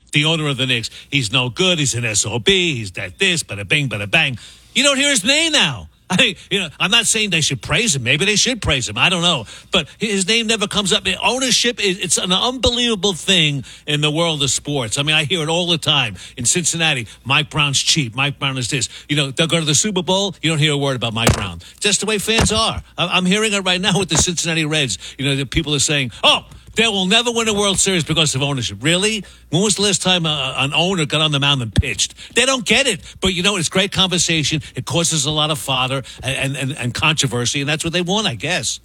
the owner of the Knicks. He's no good. He's an SOB. He's that this, bada bing, bada bang. You don't hear his name now. I'm not saying they should praise him. Maybe they should praise him. I don't know. But his name never comes up. Ownership, it's an unbelievable thing in the world of sports. I mean, I hear it all the time. In Cincinnati, Mike Brown's cheap. Mike Brown is this. They'll go to the Super Bowl. You don't hear a word about Mike Brown. Just the way fans are. I'm hearing it right now with the Cincinnati Reds. The people are saying, they will never win a World Series because of ownership. Really? When was the last time an owner got on the mound and pitched? They don't get it. But, it's great conversation. It causes a lot of fodder and controversy, and that's what they want, I guess.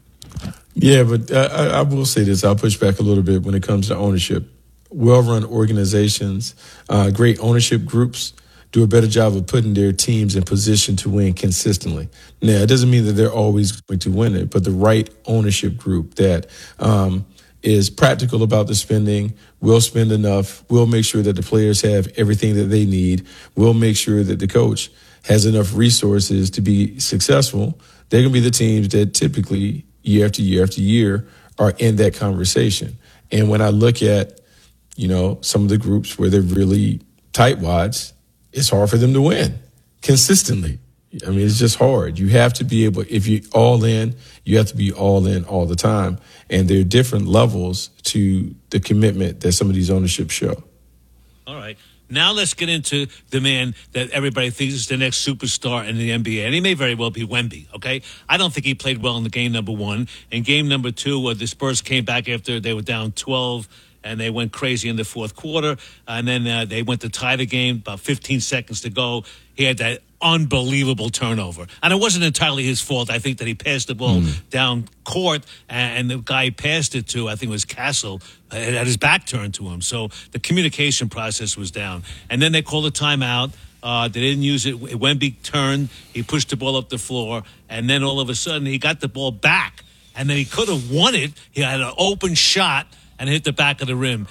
Yeah, but I will say this. I'll push back a little bit when it comes to ownership. Well-run organizations, great ownership groups do a better job of putting their teams in position to win consistently. Now, it doesn't mean that they're always going to win it, but the right ownership group that is practical about the spending, will spend enough, will make sure that the players have everything that they need, will make sure that the coach has enough resources to be successful. They're going to be the teams that typically, year after year after year, are in that conversation. And when I look at, some of the groups where they're really tightwads, it's hard for them to win consistently. I mean, it's just hard. You have to be able, if you're all in, you have to be all in all the time. And there are different levels to the commitment that some of these ownerships show. All right. Now let's get into the man that everybody thinks is the next superstar in the NBA. And he may very well be Wemby, okay? I don't think he played well in the game number one. In game number two, the Spurs came back after they were down 12, and they went crazy in the fourth quarter. And then they went to tie the game, about 15 seconds to go. He had that unbelievable turnover. And it wasn't entirely his fault. I think that he passed the ball down court, and the guy he passed it to, I think it was Castle, had his back turned to him. So the communication process was down. And then they called a timeout. They didn't use it. Wemby turned. He pushed the ball up the floor. And then all of a sudden, he got the ball back. And then he could have won it. He had an open shot and hit the back of the rim.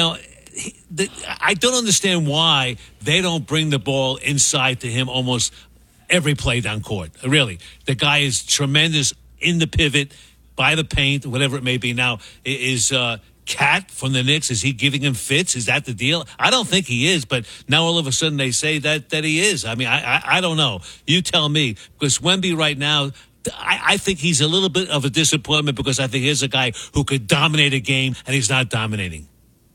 I don't understand why they don't bring the ball inside to him almost every play down court. Really. The guy is tremendous in the pivot, by the paint, whatever it may be. Now, is Cat from the Knicks, is he giving him fits? Is that the deal? I don't think he is, but now all of a sudden they say that he is. I mean, I don't know. You tell me. Because Wemby right now, I think he's a little bit of a disappointment because I think here's a guy who could dominate a game, and he's not dominating.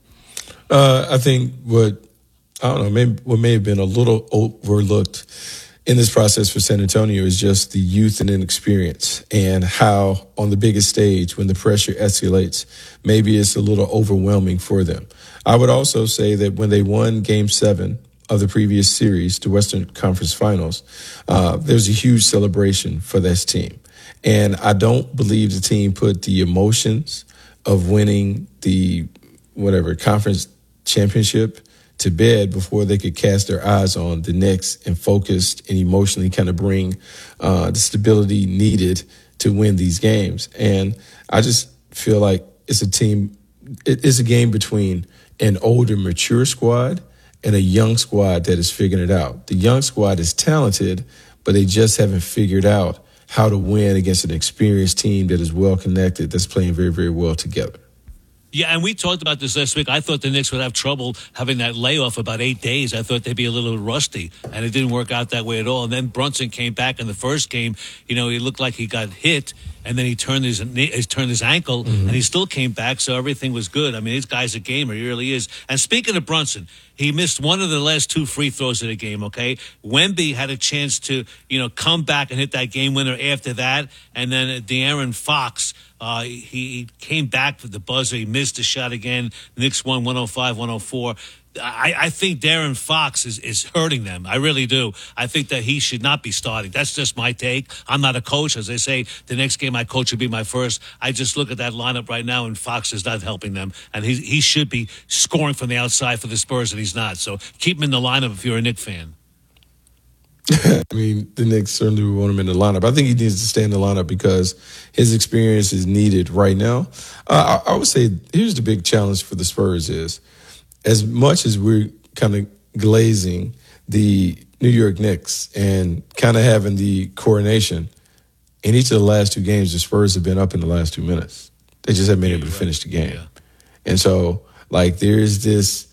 I think what may have been a little overlooked in this process for San Antonio is just the youth and inexperience, and how on the biggest stage, when the pressure escalates, maybe it's a little overwhelming for them. I would also say that when they won Game 7 of the previous series, the Western Conference Finals, there was a huge celebration for this team. And I don't believe the team put the emotions of winning the conference championship to bed before they could cast their eyes on the Knicks and focused and emotionally kind of bring the stability needed to win these games. And I just feel like it's a game between an older, mature squad and a young squad that is figuring it out. The young squad is talented, but they just haven't figured out how to win against an experienced team that is well connected, that's playing very, very well together. Yeah, and we talked about this last week. I thought the Knicks would have trouble having that layoff about 8 days. I thought they'd be a little rusty, and it didn't work out that way at all. And then Brunson came back in the first game. He looked like he got hit, and then he turned his ankle, and he still came back, so everything was good. I mean, this guy's a gamer. He really is. And speaking of Brunson, he missed one of the last 2 free throws of the game, okay? Wemby had a chance to, come back and hit that game winner after that. And then De'Aaron Fox, he came back for the buzzer. He missed the shot again. Knicks won 105-104. I think De'Aaron Fox is hurting them. I really do. I think that he should not be starting. That's just my take. I'm not a coach. As I say, the next game I coach will be my first. I just look at that lineup right now, and Fox is not helping them. And he should be scoring from the outside for the Spurs, and he's not. So keep him in the lineup if you're a Knicks fan. I mean, the Knicks certainly would want him in the lineup. I think he needs to stay in the lineup because his experience is needed right now. I would say here's the big challenge for the Spurs is, as much as we're kind of glazing the New York Knicks and kind of having the coronation, in each of the last 2 games, the Spurs have been up in the last 2 minutes. They just haven't been able to finish the game. Yeah. And so, there's this